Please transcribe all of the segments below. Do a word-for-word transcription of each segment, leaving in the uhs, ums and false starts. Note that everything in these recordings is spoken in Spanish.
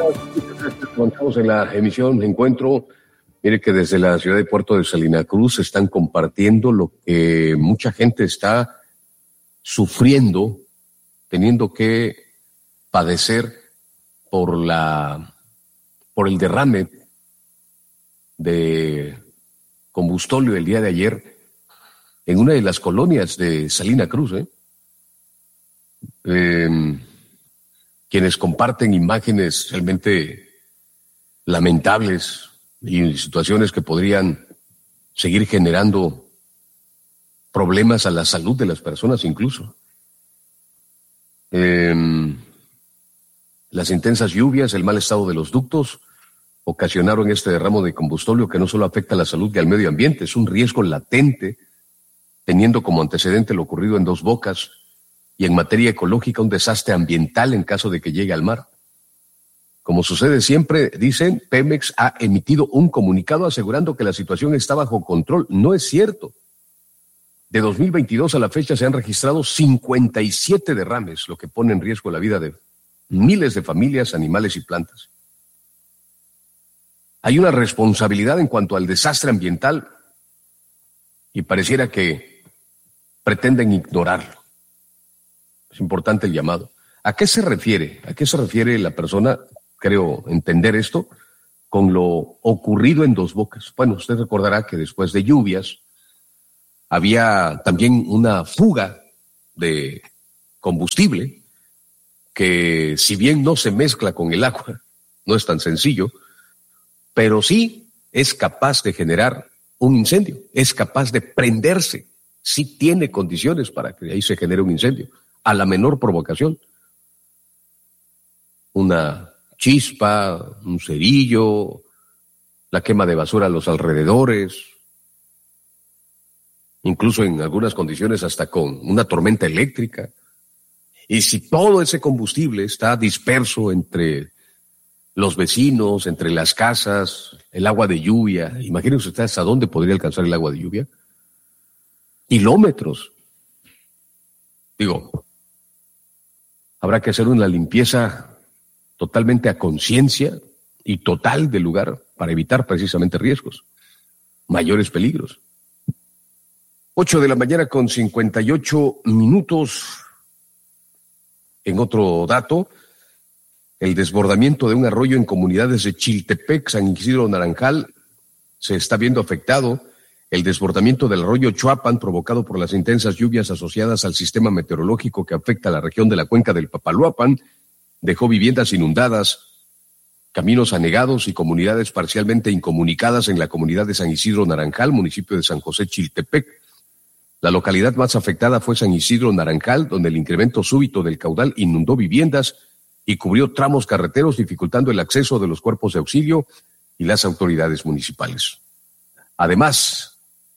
Avanzamos en la emisión Encuentro. Mire que desde la ciudad de Puerto de Salina Cruz están compartiendo lo que mucha gente está sufriendo, teniendo que padecer por la por el derrame de combustóleo el día de ayer en una de las colonias de Salina Cruz. ¿eh? Eh, quienes comparten imágenes realmente lamentables y situaciones que podrían seguir generando problemas a la salud de las personas incluso. Eh, las intensas lluvias, el mal estado de los ductos ocasionaron este derramo de combustóleo que no solo afecta a la salud y al medio ambiente, es un riesgo latente, teniendo como antecedente lo ocurrido en Dos Bocas y en materia ecológica un desastre ambiental en caso de que llegue al mar. Como sucede siempre, dicen, Pemex ha emitido un comunicado asegurando que la situación está bajo control. No es cierto. De dos mil veintidós a la fecha se han registrado cincuenta y siete derrames, lo que pone en riesgo la vida de miles de familias, animales y plantas. Hay una responsabilidad en cuanto al desastre ambiental y pareciera que pretenden ignorarlo. Es importante el llamado. ¿A qué se refiere? ¿A qué se refiere la persona? Creo entender esto con lo ocurrido en Dos Bocas. Bueno, usted recordará que después de lluvias había también una fuga de combustible que, si bien no se mezcla con el agua, no es tan sencillo, pero sí es capaz de generar un incendio, es capaz de prenderse, sí tiene condiciones para que ahí se genere un incendio, a la menor provocación. Una chispa, un cerillo, la quema de basura a los alrededores, incluso en algunas condiciones hasta con una tormenta eléctrica. Y si todo ese combustible está disperso entre los vecinos, entre las casas, el agua de lluvia, imagínense ustedes hasta dónde podría alcanzar el agua de lluvia. Kilómetros. Digo, habrá que hacer una limpieza totalmente a conciencia y total del lugar para evitar precisamente riesgos, mayores peligros. Ocho de la mañana con cincuenta y ocho minutos. En otro dato, el desbordamiento de un arroyo en comunidades de Chiltepec, San Isidro Naranjal, se está viendo afectado. El desbordamiento del arroyo Chuapan, provocado por las intensas lluvias asociadas al sistema meteorológico que afecta a la región de la cuenca del Papaloapan, dejó viviendas inundadas, caminos anegados y comunidades parcialmente incomunicadas en la comunidad de San Isidro Naranjal, municipio de San José Chiltepec. La localidad más afectada fue San Isidro Naranjal, donde el incremento súbito del caudal inundó viviendas y cubrió tramos carreteros, dificultando el acceso de los cuerpos de auxilio y las autoridades municipales. Además,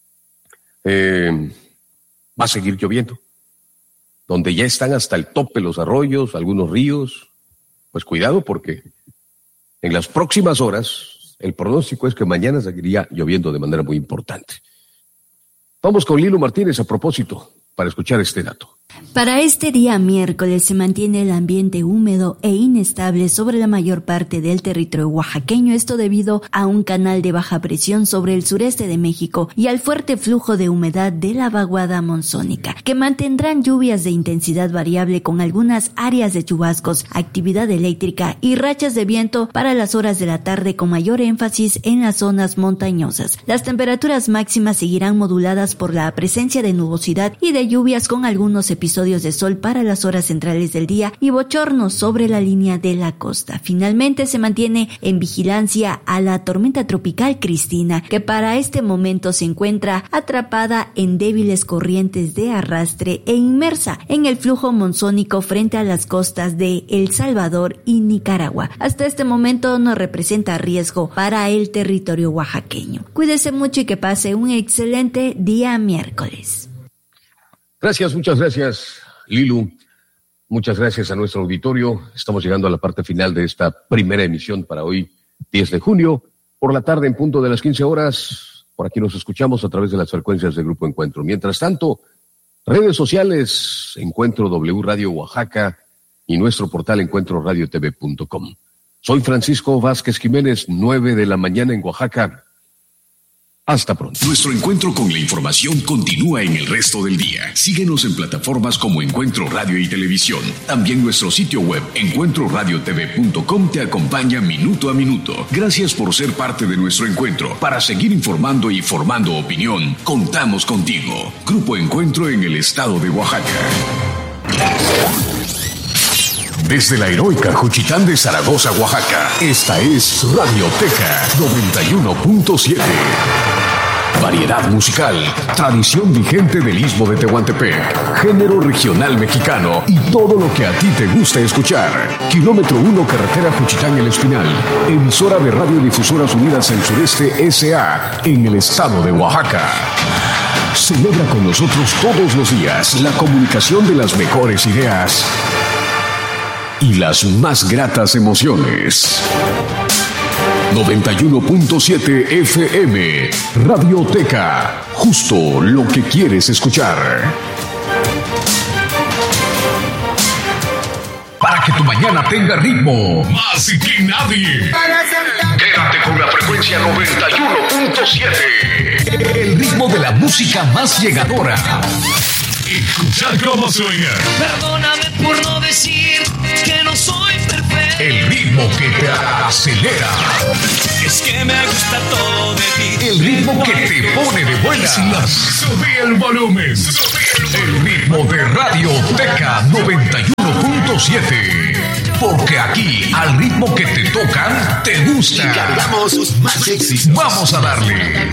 eh, va a seguir lloviendo, donde ya están hasta el tope los arroyos, algunos ríos. Pues cuidado, porque en las próximas horas el pronóstico es que mañana seguiría lloviendo de manera muy importante. Vamos con Lilo Martínez a propósito para escuchar este dato. Para este día miércoles se mantiene el ambiente húmedo e inestable sobre la mayor parte del territorio oaxaqueño, esto debido a un canal de baja presión sobre el sureste de México y al fuerte flujo de humedad de la vaguada monzónica, que mantendrán lluvias de intensidad variable con algunas áreas de chubascos, actividad eléctrica y rachas de viento para las horas de la tarde, con mayor énfasis en las zonas montañosas. Las temperaturas máximas seguirán moduladas por la presencia de nubosidad y de lluvias, con algunos episodios de sol para las horas centrales del día y bochornos sobre la línea de la costa. Finalmente se mantiene en vigilancia a la tormenta tropical Cristina, que para este momento se encuentra atrapada en débiles corrientes de arrastre e inmersa en el flujo monzónico frente a las costas de El Salvador y Nicaragua. Hasta este momento no representa riesgo para el territorio oaxaqueño. Cuídese mucho y que pase un excelente día miércoles. Gracias, muchas gracias, Lilu. Muchas gracias a nuestro auditorio. Estamos llegando a la parte final de esta primera emisión para hoy, diez de junio. Por la tarde, en punto de las quince horas, por aquí nos escuchamos a través de las frecuencias del Grupo Encuentro. Mientras tanto, redes sociales, Encuentro W Radio Oaxaca y nuestro portal encuentro radio t v punto com. Soy Francisco Vázquez Jiménez, nueve de la mañana en Oaxaca. Hasta pronto. Nuestro encuentro con la información continúa en el resto del día. Síguenos en plataformas como Encuentro Radio y Televisión. También nuestro sitio web encuentro radio t v punto com te acompaña minuto a minuto. Gracias por ser parte de nuestro encuentro. Para seguir informando y formando opinión, contamos contigo. Grupo Encuentro en el estado de Oaxaca. Desde la heroica Juchitán de Zaragoza, Oaxaca, esta es Radioteca noventa y uno punto siete. Variedad musical, tradición vigente del Istmo de Tehuantepec, género regional mexicano y todo lo que a ti te gusta escuchar. Kilómetro uno, carretera Juchitán El Espinal, emisora de Radiodifusoras Unidas del Sureste S A en el estado de Oaxaca. Celebra con nosotros todos los días la comunicación de las mejores ideas y las más gratas emociones. noventa y uno punto siete F M, Radioteca, justo lo que quieres escuchar. Para que tu mañana tenga ritmo, más que nadie. Quédate con la frecuencia noventa y uno punto siete. El ritmo de la música más llegadora. Escucha cómo suena. Perdóname por no decir que no soy perfecto. El ritmo que te acelera. Es que me gusta todo de ti. El ritmo que te pone de buenas. Subí el volumen. El ritmo de Radioteca noventa y uno punto siete. Porque aquí, al ritmo que te tocan, te gusta. Y cargamos sus más éxitos. Vamos a darle.